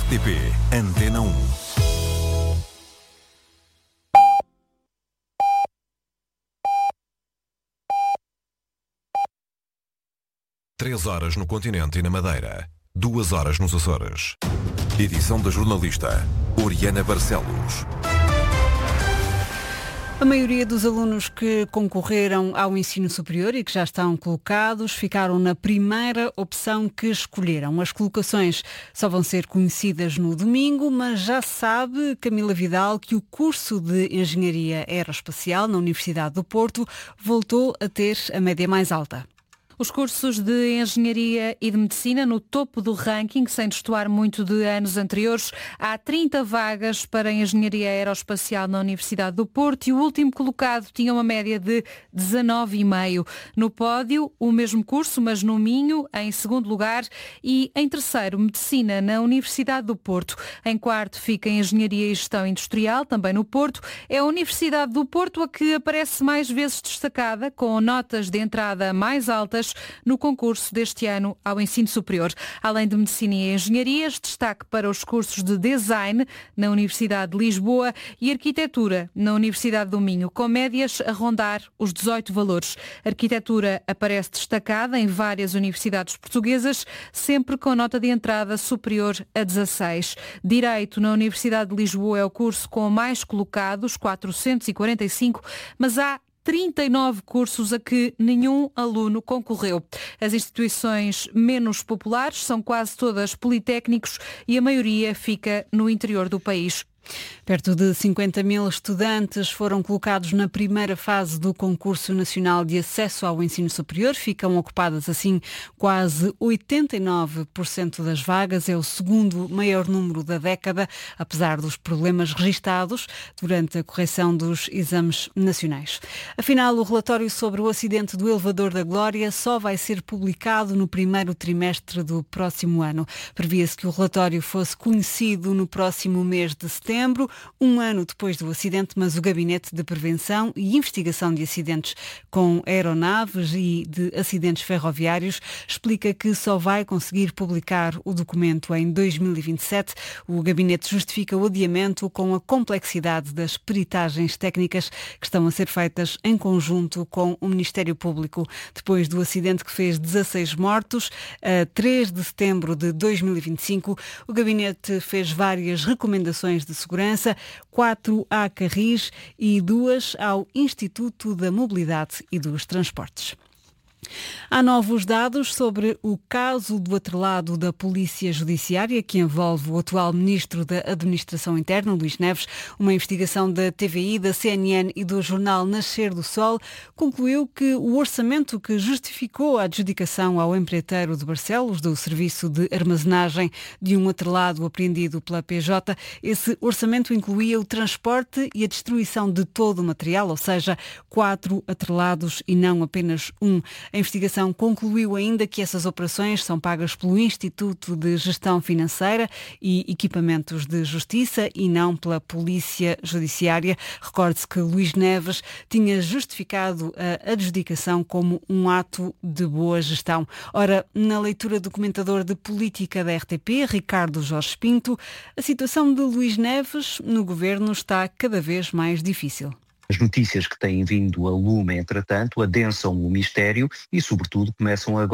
RTP Antena 1. Três horas no continente e na Madeira. 2 horas nos Açores. Edição da jornalista Oriana Barcelos. A maioria dos alunos que concorreram ao ensino superior e que já estão colocados ficaram na primeira opção que escolheram. As colocações só vão ser conhecidas no domingo, mas já sabe, Camila Vidal, que o curso de Engenharia Aeroespacial na Universidade do Porto voltou a ter a média mais alta. Os cursos de Engenharia e de Medicina no topo do ranking, sem destoar muito de anos anteriores. Há 30 vagas para Engenharia Aeroespacial na Universidade do Porto e o último colocado tinha uma média de 19,5. No pódio, o mesmo curso, mas no Minho, em segundo lugar, e em terceiro, Medicina na Universidade do Porto. Em quarto fica Engenharia e Gestão Industrial, também no Porto. É a Universidade do Porto a que aparece mais vezes destacada, com notas de entrada mais altas no concurso deste ano ao ensino superior. Além de Medicina e Engenharias, destaque para os cursos de Design na Universidade de Lisboa e Arquitetura na Universidade do Minho, com médias a rondar os 18 valores. A Arquitetura aparece destacada em várias universidades portuguesas, sempre com nota de entrada superior a 16. Direito na Universidade de Lisboa é o curso com mais colocados, 445, mas há 39 cursos a que nenhum aluno concorreu. As instituições menos populares são quase todas politécnicos e a maioria fica no interior do país. Perto de 50 mil estudantes foram colocados na primeira fase do Concurso Nacional de Acesso ao Ensino Superior. Ficam ocupadas assim quase 89% das vagas. É o segundo maior número da década, apesar dos problemas registados durante a correção dos exames nacionais. Afinal, o relatório sobre o acidente do elevador da Glória só vai ser publicado no primeiro trimestre do próximo ano. Previa-se que o relatório fosse conhecido no próximo mês de setembro, um ano depois do acidente, mas o Gabinete de Prevenção e Investigação de Acidentes com Aeronaves e de Acidentes Ferroviários explica que só vai conseguir publicar o documento em 2027. O Gabinete justifica o adiamento com a complexidade das peritagens técnicas que estão a ser feitas em conjunto com o Ministério Público. Depois do acidente que fez 16 mortos, a 3 de setembro de 2025, o Gabinete fez várias recomendações de segurança, 4 à Carris e 2 ao Instituto da Mobilidade e dos Transportes. Há novos dados sobre o caso do atrelado da Polícia Judiciária que envolve o atual Ministro da Administração Interna, Luís Neves. Uma investigação da TVI, da CNN e do jornal Nascer do Sol concluiu que o orçamento que justificou a adjudicação ao empreiteiro de Barcelos do serviço de armazenagem de um atrelado apreendido pela PJ, esse orçamento incluía o transporte e a destruição de todo o material, ou seja, 4 atrelados e não apenas um. A investigação concluiu ainda que essas operações são pagas pelo Instituto de Gestão Financeira e Equipamentos de Justiça e não pela Polícia Judiciária. Recorde-se que Luís Neves tinha justificado a adjudicação como um ato de boa gestão. Ora, na leitura do comentador de política da RTP, Ricardo Jorge Pinto, a situação de Luís Neves no governo está cada vez mais difícil. As notícias que têm vindo a lume, entretanto, adensam o mistério e, sobretudo, começam agora